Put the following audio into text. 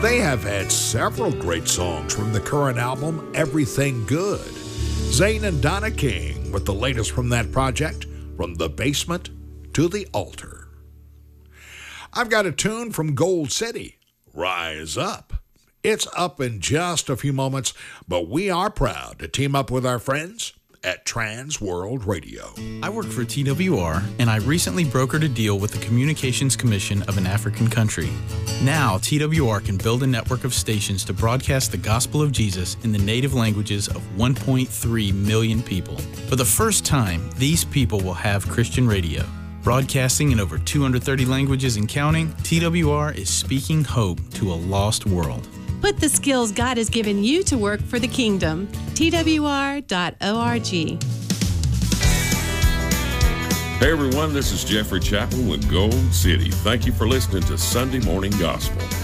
They have had several great songs from the current album, Everything Good. Zane and Donna King with the latest from that project, From the Basement to the Altar. I've got a tune from Gold City, Rise Up. It's up in just a few moments, but we are proud to team up with our friends at Trans World Radio. I work for TWR, and I recently brokered a deal with the Communications Commission of an African country. Now, TWR can build a network of stations to broadcast the gospel of Jesus in the native languages of 1.3 million people. For the first time, these people will have Christian radio. Broadcasting in over 230 languages and counting, TWR is speaking hope to a lost world. Put the skills God has given you to work for the kingdom. TWR.org. Hey everyone, this is Jeffrey Chapman with Gold City. Thank you for listening to Sunday Morning Gospel.